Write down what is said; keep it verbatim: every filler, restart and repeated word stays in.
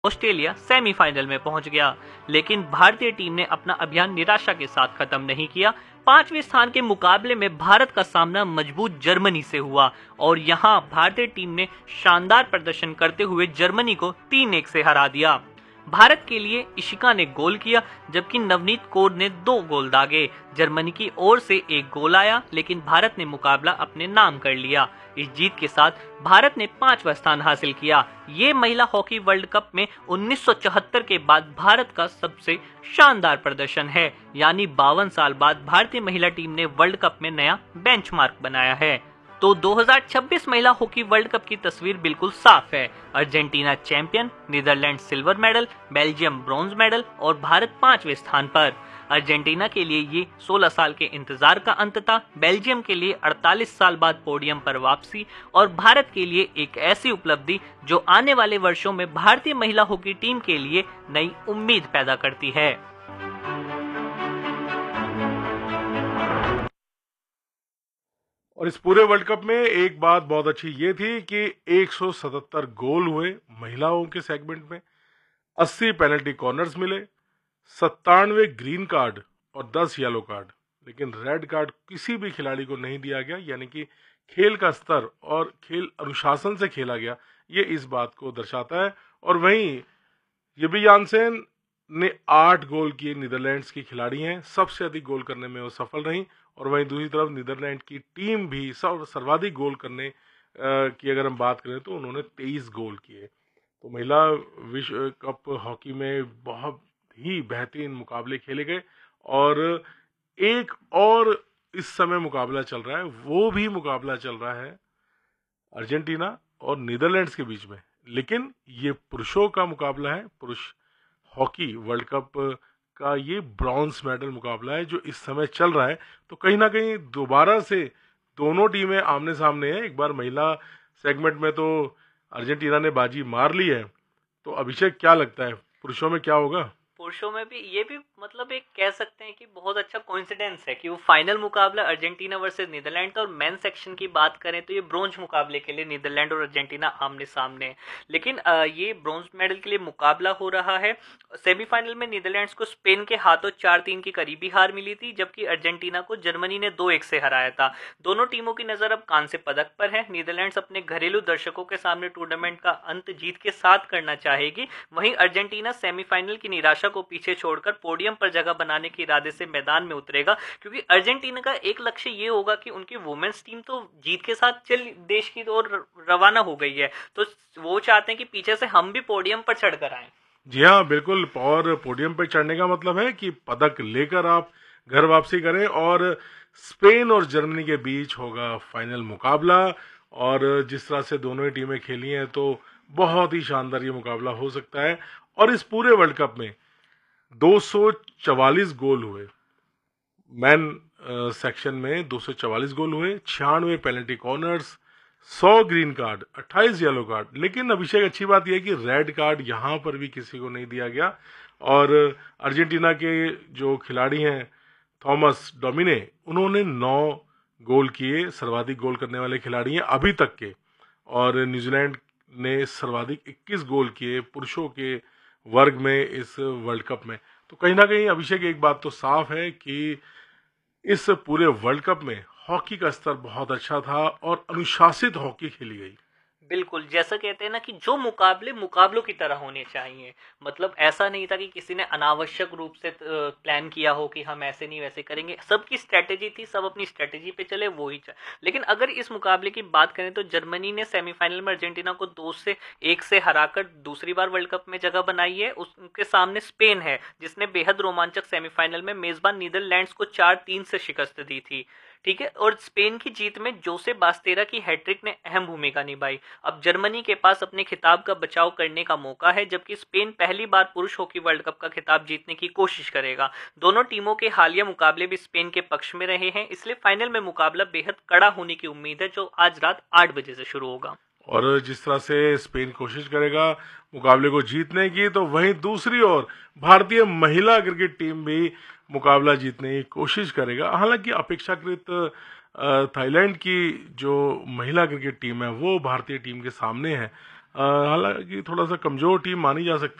Australia semifinal में पहुंच गया, लेकिन भारतीय टीम ने अपना अभियान निराशा के साथ खत्म नहीं किया। पांचवें स्थान के मुकाबले में भारत का सामना मजबूत जर्मनी से हुआ और यहां भारतीय टीम ने शानदार प्रदर्शन करते हुए जर्मनी को तीन एक से हरा दिया। भारत के लिए इशिका ने गोल किया, जबकि नवनीत कौर ने दो गोल दागे। जर्मनी की ओर से एक गोल आया, लेकिन भारत ने मुकाबला अपने नाम कर लिया। इस जीत के साथ भारत ने पांचवा स्थान हासिल किया। ये महिला हॉकी वर्ल्ड कप में उन्नीस सौ चौहत्तर के बाद भारत का सबसे शानदार प्रदर्शन है, यानी बावन साल बाद भारतीय महिला टीम ने वर्ल्ड कप में नया बेंचमार्क बनाया है। तो दो हज़ार छब्बीस महिला हॉकी वर्ल्ड कप की तस्वीर बिल्कुल साफ है। Argentina champion, Netherlands silver medal, Belgium bronze medal और भारत पांचवें स्थान पर। अर्जेंटीना के लिए ये सोलह साल के इंतजार का अंत था, बेल्जियम के लिए अड़तालीस साल बाद पोडियम पर वापसी और भारत के लिए एक ऐसी उपलब्धि जो आने वाले वर्षों में भारतीय महिला हॉकी टीम के लिए नई उम्मीद पैदा करती है। और इस पूरे वर्ल्ड कप में एक बात बहुत अच्छी ये थी कि एक सौ सतहत्तर गोल हुए महिलाओं के सेगमेंट में, अस्सी पेनल्टी कॉर्नर्स मिले, सत्तानवे ग्रीन कार्ड और दस येलो कार्ड, लेकिन रेड कार्ड किसी भी खिलाड़ी को नहीं दिया गया, यानी कि खेल का स्तर और खेल अनुशासन से खेला गया, ये इस बात को दर्शाता है। और वहीं येबी यानसेन ने आठ गोल किए, नीदरलैंड्स की खिलाड़ी हैं, सबसे अधिक गोल करने में वो सफल रहीं। और वहीं दूसरी तरफ नीदरलैंड की टीम भी सब सर्वाधिक गोल करने आ, की अगर हम बात करें तो उन्होंने तेईस गोल किए। तो महिला विश्व कप हॉकी में बहुत ही बेहतरीन मुकाबले खेले गए और एक और इस समय मुकाबला चल रहा है, वो भी मुकाबला चल रहा है अर्जेंटीना और नीदरलैंड्स के बीच में, लेकिन ये पुरुषों का मुकाबला है। पुरुष हॉकी वर्ल्ड कप का ये ब्रॉन्ज मेडल मुकाबला है जो इस समय चल रहा है। तो कहीं ना कहीं दोबारा से दोनों टीमें आमने सामने हैं। एक बार महिला सेगमेंट में तो अर्जेंटीना ने बाजी मार ली है, तो अभिषेक क्या लगता है पुरुषों में क्या होगा? पुरुषों में भी ये भी मतलब एक कह सकते हैं कि बहुत अच्छा कोइंसिडेंस है कि वो फाइनल मुकाबला अर्जेंटीना वर्सेस नीदरलैंड था और मेन सेक्शन की बात करें तो ये ब्रोंज मुकाबले के लिए नीदरलैंड और अर्जेंटीना आमने सामने है। लेकिन ये ब्रोंज मेडल के लिए मुकाबला हो रहा है। सेमीफाइनल में नीदरलैंड्स को स्पेन के हाथों चार तीन की करीबी हार मिली थी, जबकि अर्जेंटीना को जर्मनी ने दो एक से हराया था। दोनों टीमों की नजर अब कांस्य पदक पर है। नीदरलैंड्स अपने घरेलू दर्शकों के सामने टूर्नामेंट का अंत जीत के साथ करना चाहेगी, वहीं अर्जेंटीना सेमीफाइनल की निराशा को पीछे छोड़कर पोडियम पर जगह बनाने के इरादे से मैदान में उतरेगा, क्योंकि अर्जेंटीना का एक लक्ष्य ये होगा कि उनकी वुमेन्स टीम तो जीत के साथ चल देश की ओर रवाना हो गई है, तो वो चाहते हैं कि पीछे से हम भी पोडियम पर चढ़कर आए। जी हाँ, बिल्कुल। और पोडियम पर चढ़ने का मतलब है कि पदक लेकर आप घर वापसी करें और स्पेन और जर्मनी के बीच होगा फाइनल मुकाबला। और जिस तरह से दोनों ही टीमें खेली हैं तो बहुत ही शानदार ये मुकाबला हो सकता है। और इस पूरे वर्ल्ड कप में दो सौ चवालीस गोल हुए, मैन सेक्शन में दो सौ चवालीस गोल हुए, छियानवे पेनल्टी कॉर्नर्स, सौ ग्रीन कार्ड, अट्ठाईस येलो कार्ड। लेकिन अभिषेक अच्छी बात यह है कि रेड कार्ड यहां पर भी किसी को नहीं दिया गया। और अर्जेंटीना के जो खिलाड़ी हैं थॉमस डोमिने, उन्होंने नौ गोल किए, सर्वाधिक गोल करने वाले खिलाड़ी हैं अभी तक के। और न्यूजीलैंड ने सर्वाधिक इक्कीस गोल किए पुरुषों के वर्ग में इस वर्ल्ड कप में। तो कहीं ना कहीं अभिषेक एक बात तो साफ है कि इस पूरे वर्ल्ड कप में हॉकी का स्तर बहुत अच्छा था और अनुशासित हॉकी खेली गई। बिल्कुल, जैसा कहते हैं ना कि जो मुकाबले मुकाबलों की तरह होने चाहिए, मतलब ऐसा नहीं था कि किसी ने अनावश्यक रूप से प्लान किया हो कि हम ऐसे नहीं वैसे करेंगे। सबकी स्ट्रेटेजी थी, सब अपनी स्ट्रेटेजी पे चले, वो ही। लेकिन अगर इस मुकाबले की बात करें तो जर्मनी ने सेमीफाइनल में अर्जेंटीना को दो से एक से हराकर दूसरी बार वर्ल्ड कप में जगह बनाई है। उसके सामने स्पेन है जिसने बेहद रोमांचक सेमीफाइनल में मेजबान नीदरलैंड्स को चार तीन से शिकस्त दी थी, ठीक है। और स्पेन की जीत में जोसे बास्तेरा की हैट्रिक ने अहम भूमिका निभाई। अब जर्मनी के पास अपने खिताब का बचाव करने का मौका है, जबकि स्पेन पहली बार पुरुष हॉकी वर्ल्ड कप का खिताब जीतने की कोशिश करेगा। दोनों टीमों के हालिया मुकाबले भी स्पेन के पक्ष में रहे हैं, इसलिए फाइनल में मुकाबला बेहद कड़ा होने की उम्मीद है, जो आज रात आठ बजे से शुरू होगा। और जिस तरह से स्पेन कोशिश करेगा मुकाबले को जीतने की, तो वहीं दूसरी ओर भारतीय महिला क्रिकेट टीम भी मुकाबला जीतने की कोशिश करेगा। हालांकि अपेक्षाकृत थाईलैंड की जो महिला क्रिकेट टीम है वो भारतीय टीम के सामने है। हालांकि थोड़ा सा कमजोर टीम मानी जा सकती